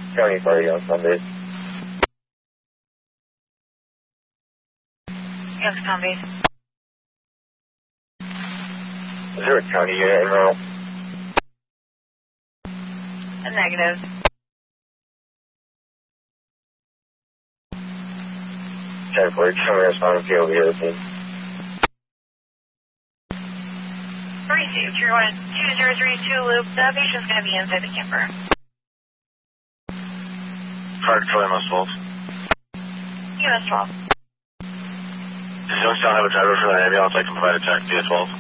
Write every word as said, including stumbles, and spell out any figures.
County party on Sunday. Yes, County. Is there a county unit in Merle? A negative. ten four, can we respond to P O V of the team? Received. You're on two zero three two loop. The patient's going to be inside the camper. Card for M S twelve. U S twelve. Does Youngstown have a driver for that ambulance? I can provide a check via twelve.